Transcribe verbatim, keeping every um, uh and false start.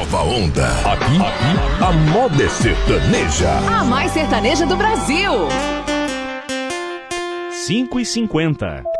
nova onda. Aqui, aqui, a moda é sertaneja. A mais sertaneja do Brasil. cinco e cinquenta.